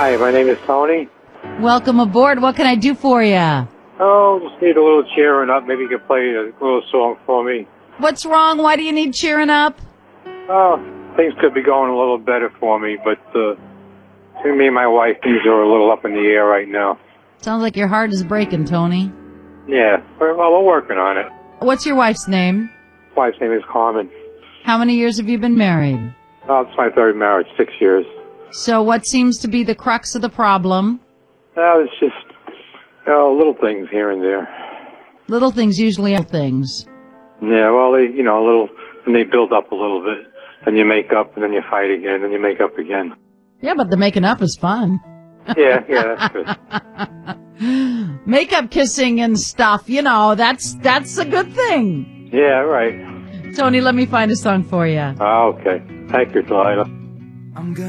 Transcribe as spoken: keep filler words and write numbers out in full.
Hi, my name is Tony. Welcome aboard. What can I do for you? Oh, just need a little cheering up. Maybe you could play a little song for me. What's wrong? Why do you need cheering up? Oh, things could be going a little better for me, but uh, between me and my wife, things are a little up in the air right now. Sounds like your heart is breaking, Tony. Yeah, we're, well, we're working on it. What's your wife's name? Wife's name is Carmen. How many years have you been married? Oh, it's my third marriage, six years. So what seems to be the crux of the problem? Oh, it's just you know, little things here and there. Little things usually are things. Yeah, well, they, you know, a little, and they build up a little bit. Then you make up, and then you fight again, and then you make up again. Yeah, but the making up is fun. Yeah, yeah, that's good. Makeup kissing and stuff, you know, that's that's a good thing. Yeah, right. Tony, let me find a song for you. Oh, okay. Thank you, Delilah.